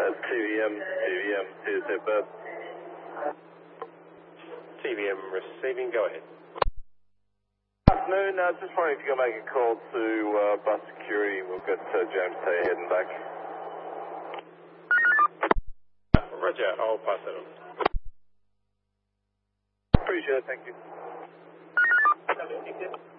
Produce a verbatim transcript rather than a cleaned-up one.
T V M, T V M, T S A bus. T V M receiving, go ahead. Afternoon, uh, just wondering if you can make a call to uh, bus security. We've got uh, James Tay heading back. Roger, I'll pass that on. Appreciate it, thank you.